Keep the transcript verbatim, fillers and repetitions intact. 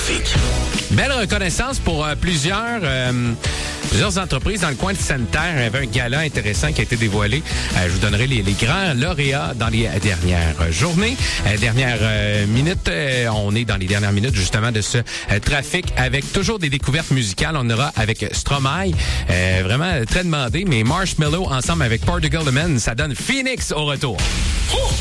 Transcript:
Trafic. Belle reconnaissance pour euh, plusieurs... Euh, Plusieurs entreprises dans le coin de Sainte-Terre. Il y avait un gala intéressant qui a été dévoilé. Euh, je vous donnerai les, les grands lauréats dans les dernières journées. Euh, dernière euh, minute, euh, on est dans les dernières minutes justement de ce euh, trafic avec toujours des découvertes musicales. On aura avec Stromae, euh, vraiment très demandé, mais Marshmello ensemble avec Portugal The Man, ça donne Phoenix au retour.